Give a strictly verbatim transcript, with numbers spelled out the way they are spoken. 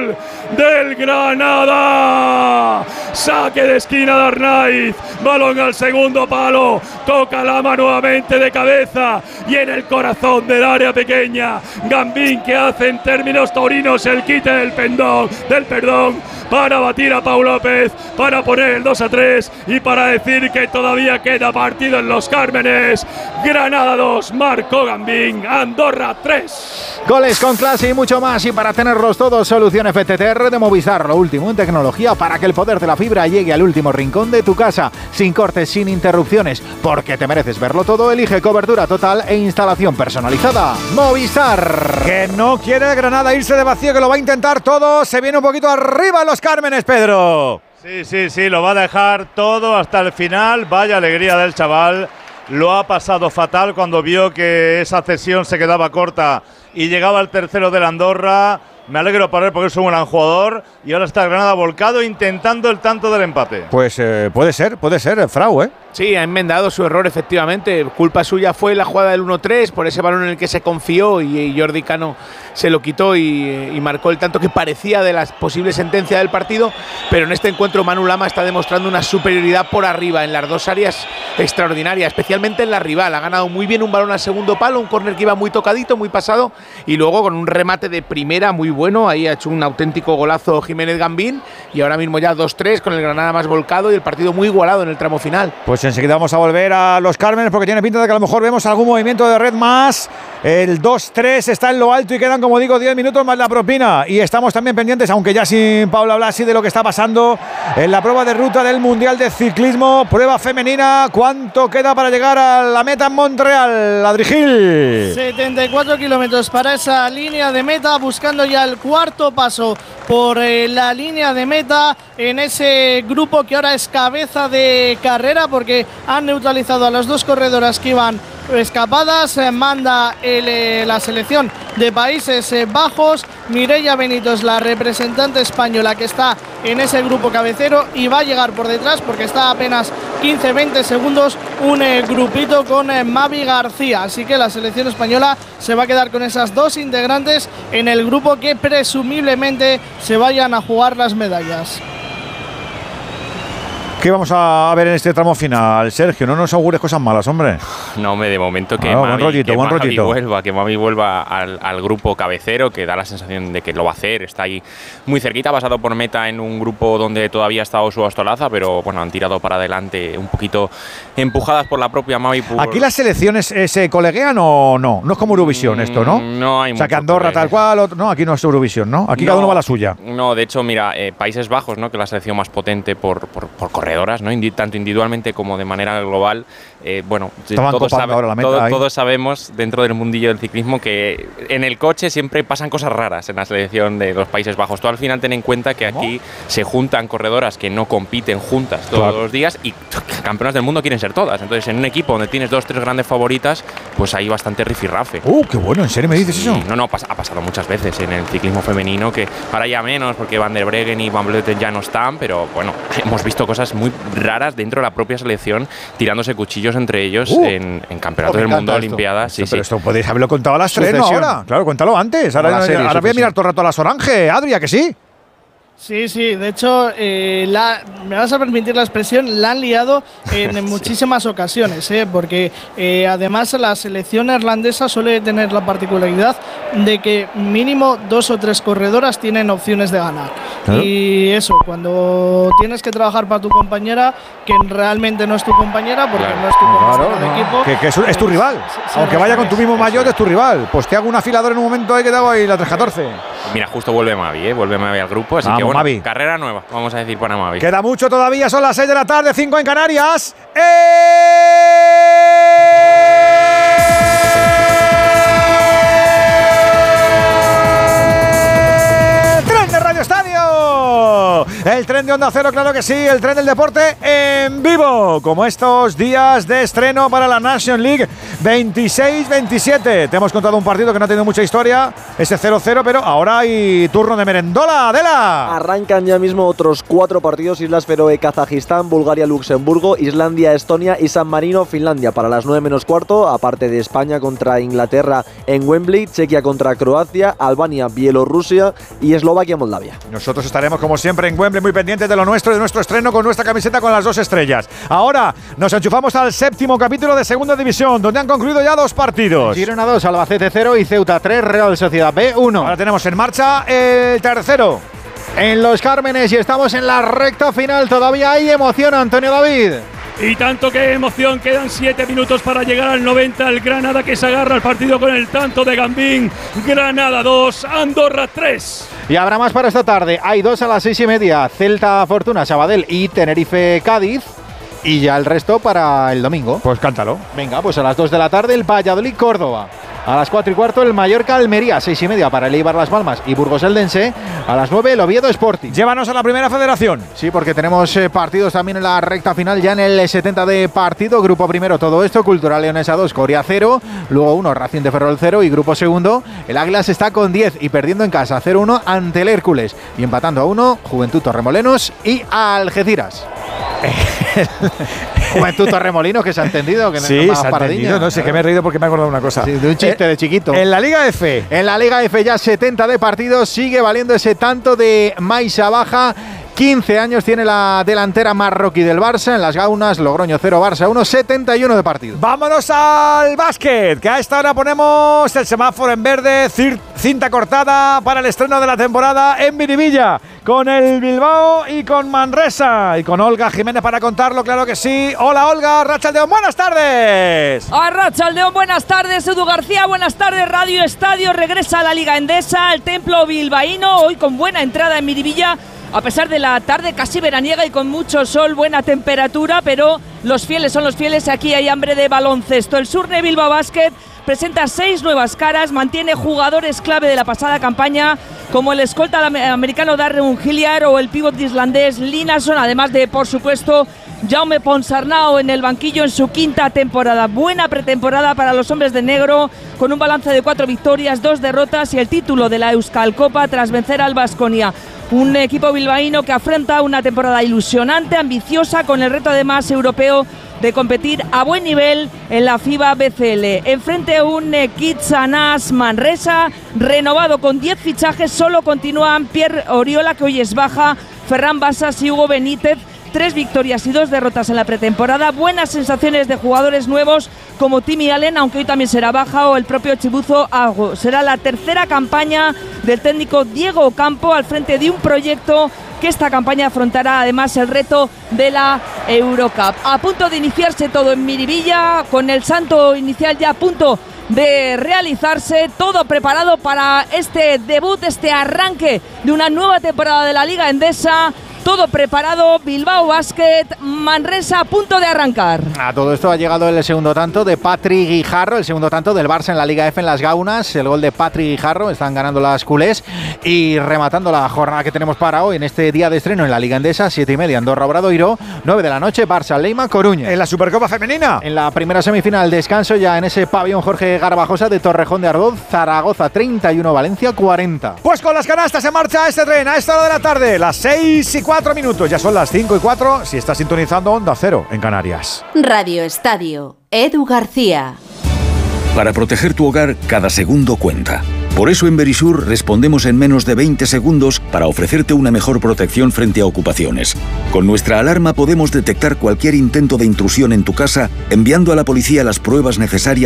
gol del Granada. Saque de esquina de Arnaiz, balón al segundo palo, toca Lama nuevamente de cabeza y en el corazón del área pequeña, Gambín, que hace en términos taurinos el quite del pendón, del perdón, para batir a Pau López, para poner el dos a tres y para decir que todavía queda partido en Los Cármenes. Granada dos, marcó Gambín, Andorra tres. Goles con clase y mucho más, y para tenerlos todos, solución F T T R de Movistar, lo último en tecnología para que el poder de la fibra llegue al último rincón de tu casa, sin cortes, sin interrupciones, porque te mereces verlo todo. Elige cobertura total e instalación personalizada. Movistar. Que no quiere Granada irse de vacío, que lo va a intentar todo. Se viene un poquito arriba Los Cármenes, Pedro. Sí, sí, sí, lo va a dejar todo hasta el final. Vaya alegría del chaval. Lo ha pasado fatal cuando vio que esa cesión se quedaba corta y llegaba el tercero del Andorra. Me alegro por él porque es un gran jugador y ahora está Granada volcado intentando el tanto del empate. Pues eh, puede ser, puede ser, Frau, ¿eh? Sí, ha enmendado su error, efectivamente. Culpa suya fue la jugada del uno tres, por ese balón en el que se confió y, y Jordi Cano se lo quitó y, y marcó el tanto que parecía de la posible sentencia del partido. Pero en este encuentro Manu Lama está demostrando una superioridad por arriba en las dos áreas extraordinaria, especialmente en la rival. Ha ganado muy bien un balón al segundo palo, un córner que iba muy tocadito, muy pasado, y luego con un remate de primera muy bueno. Ahí ha hecho un auténtico golazo Jiménez Gambín y ahora mismo ya dos tres con el Granada más volcado y el partido muy igualado en el tramo final. Pues enseguida vamos a volver a Los Cármenes porque tiene pinta de que a lo mejor vemos algún movimiento de red más. El dos tres está en lo alto y quedan, como digo, diez minutos más la propina. Y estamos también pendientes, aunque ya sin Paula Blasi, de lo que está pasando en la prueba de ruta del Mundial de Ciclismo, prueba femenina. ¿Cuánto queda para llegar a la meta en Montreal, Adri Gil? setenta y cuatro kilómetros para esa línea de meta, buscando ya el cuarto paso por eh, la línea de meta en ese grupo que ahora es cabeza de carrera, porque han neutralizado a las dos corredoras que iban escapadas. Eh, manda el, eh, la selección de Países eh, Bajos. Mireia Benito es la representante española que está en ese grupo cabecero y va a llegar por detrás porque está a apenas quince veinte segundos un eh, grupito con eh, Mavi García. Así que la selección española se va a quedar con esas dos integrantes en el grupo que presumiblemente se vayan a jugar las medallas. ¿Qué vamos a ver en este tramo final, Sergio? No nos augures cosas malas, hombre. No, me de momento que ah, Mavi, buen rollito, que buen Mavi rollito. vuelva, que Mavi vuelva al, al grupo cabecero, que da la sensación de que lo va a hacer. Está ahí muy cerquita, ha pasado por meta en un grupo donde todavía ha estado su Ostolaza, pero bueno, han tirado para adelante un poquito empujadas por la propia Mavi. Por... ¿Aquí las selecciones eh, se coleguean o no? No es como Eurovisión esto, ¿no? No hay O sea, mucho que Andorra tal cual, otro, no, aquí no es Eurovisión, ¿no? Aquí no, cada uno va a la suya. No, de hecho, mira, eh, Países Bajos, ¿no? Que es la selección más potente por, por, por corredoras, ¿no? Indi- tanto individualmente como de manera global. Eh, bueno, todos, sabe, ahora la meta todo, todos sabemos dentro del mundillo del ciclismo que en el coche siempre pasan cosas raras en la selección de los Países Bajos. Tú al final ten en cuenta que aquí se juntan corredoras que no compiten juntas todos claro. los días y campeonas del mundo quieren ser todas. Entonces, en un equipo donde tienes dos, tres grandes favoritas, pues hay bastante rifirrafe. ¡Uh, qué bueno! ¿En serio me dices sí, eso? No, no, ha pasado muchas veces en el ciclismo femenino, que ahora ya menos porque Van der Breggen y Van Vleuten ya no están, pero bueno, hemos visto cosas muy raras dentro de la propia selección, tirándose cuchillos entre ellos uh, en, en campeonatos oh, del mundo, esto. Olimpiadas. Sí, pero sí. esto podéis haberlo contado a las tres, ¿no? Ahora, claro, cuéntalo antes. Ahora, serie, ahora voy a mirar todo el rato a las Orange, Adria, que sí. Sí, sí, de hecho, eh, la, me vas a permitir la expresión, la han liado en sí. muchísimas ocasiones, ¿eh? porque eh, además la selección neerlandesa suele tener la particularidad de que mínimo dos o tres corredoras tienen opciones de ganar. ¿Eh? Y eso, cuando tienes que trabajar para tu compañera, que realmente no es tu compañera, porque claro. no es tu compañera claro, de no. equipo. Que, que es, es tu rival, se, se aunque vaya con tu mismo maillot, es tu rival. Pues te hago un afilador en un momento ahí que te hago ahí la tres catorce. Mira, justo vuelve Mavi, ¿eh? vuelve Mavi al grupo, así Vamos, que bueno, Mavi. Carrera nueva, vamos a decir para Mavi. Queda mucho todavía, son las seis de la tarde, cinco en Canarias. ¡Eh! ¡Tren de Radio Estadio! El tren de Onda Cero, claro que sí, el tren del deporte en vivo, como estos días de estreno para la National League veintiséis veintisiete. Te hemos contado un partido que no ha tenido mucha historia, ese cero cero, pero ahora hay turno de merendola. ¡Adela! Arrancan ya mismo otros cuatro partidos: Islas Feroe, Kazajistán, Bulgaria, Luxemburgo, Islandia, Estonia y San Marino, Finlandia. Para las nueve menos cuarto, aparte de España contra Inglaterra en Wembley, Chequia contra Croacia, Albania, Bielorrusia y Eslovaquia, Moldavia. Nosotros estaremos como siempre en Wembley, muy pendientes de lo nuestro, de nuestro estreno con nuestra camiseta con las dos estrellas. Ahora nos enchufamos al séptimo capítulo de Segunda División, donde han concluido ya dos partidos. Girona dos, Albacete cero y Ceuta tres, Real Sociedad B uno. Ahora tenemos en marcha el tercero. En Los Cármenes y estamos en la recta final. Todavía hay emoción, Antonio David. Y tanto que emoción, quedan siete minutos para llegar al noventa. El Granada que se agarra al partido con el tanto de Gambín. Granada dos, Andorra tres. Y habrá más para esta tarde. Hay dos a las seis y media. Celta Fortuna, Sabadell y Tenerife Cádiz. Y ya el resto para el domingo. Pues cántalo. Venga, pues a las dos de la tarde el Valladolid Córdoba. A las cuatro y cuarto el Mallorca Almería. Seis y media para el Eibar Las Palmas y Burgos Eldense. A las nueve el Oviedo Sporting. Llévanos a la Primera Federación. Sí, porque tenemos eh, partidos también en la recta final. Ya en el setenta de partido. Grupo primero todo esto. Cultural Leonesa dos, Coria cero. Luego uno, Racing de Ferrol cero. Y grupo segundo, el Águilas está con diez y perdiendo en casa cero uno ante el Hércules. Y empatando a uno, Juventud Torremolenos y Algeciras. Juventud Torremolinos, que se ha entendido, que sí, no se ha entendido, no sé, que me he reído porque me he acordado de una cosa. Sí, de un chiste eh, de chiquito. En la Liga F. En la Liga F ya setenta de partidos, sigue valiendo ese tanto de Maisa Baja. quince años tiene la delantera marroquí del Barça. En las Gaunas, Logroño cero, Barça uno, setenta y uno de partidos. Vámonos al básquet, que a esta hora ponemos el semáforo en verde, cinta cortada para el estreno de la temporada en Miribilla, con el Bilbao y con Manresa. Y con Olga Jiménez para contarlo, claro que sí. Hola Olga, Rachaldeón, buenas tardes. A Rachaldeón, buenas tardes. Edu García, buenas tardes. Radio Estadio regresa a la Liga Endesa, al templo bilbaíno, hoy con buena entrada en Miribilla. A pesar de la tarde casi veraniega y con mucho sol, buena temperatura, pero los fieles son los fieles, aquí hay hambre de baloncesto. El Surne Bilbao Basket presenta seis nuevas caras, mantiene jugadores clave de la pasada campaña, como el escolta americano Darren Hilliard o el pívot islandés Linason, además de, por supuesto, Jaume Ponsarnau en el banquillo en su quinta temporada. Buena pretemporada para los hombres de negro, con un balance de cuatro victorias, dos derrotas y el título de la Euskal Copa tras vencer al Baskonia. Un equipo bilbaíno que afronta una temporada ilusionante, ambiciosa, con el reto además europeo de competir a buen nivel en la FIBA B C L. Enfrente a un Kitsanas Manresa renovado con diez fichajes, solo continúan Pierre Oriola, que hoy es baja, Ferran Basas y Hugo Benítez. Tres victorias y dos derrotas en la pretemporada. Buenas sensaciones de jugadores nuevos como Timmy Allen, aunque hoy también será baja, o el propio Chibuzo Ago. Será la tercera campaña del técnico Diego Ocampo al frente de un proyecto que esta campaña afrontará además el reto de la Eurocup. A punto de iniciarse todo en Miribilla, con el santo inicial ya a punto de realizarse, todo preparado para este debut, este arranque de una nueva temporada de la Liga Endesa. Todo preparado, Bilbao Basket, Manresa a punto de arrancar. A todo esto ha llegado el segundo tanto de Patri Guijarro, el segundo tanto del Barça en la Liga F en las Gaunas. El gol de Patri Guijarro, están ganando las culés. Y rematando la jornada que tenemos para hoy en este día de estreno en la Liga Endesa, siete y media Andorra Obradoiro, nueve de la noche Barça Leima Coruña. En la Supercopa Femenina, en la primera semifinal, descanso ya en ese pabellón Jorge Garbajosa de Torrejón de Ardoz, Zaragoza treinta y uno, Valencia cuarenta. Pues con las canastas se marcha este tren a esta hora de la tarde, las seis y cuatro minutos, ya son las cinco y cuatro, si estás sintonizando Onda Cero en Canarias. Radio Estadio, Edu García. Para proteger tu hogar, cada segundo cuenta. Por eso en Verisur respondemos en menos de veinte segundos para ofrecerte una mejor protección frente a ocupaciones. Con nuestra alarma podemos detectar cualquier intento de intrusión en tu casa, enviando a la policía las pruebas necesarias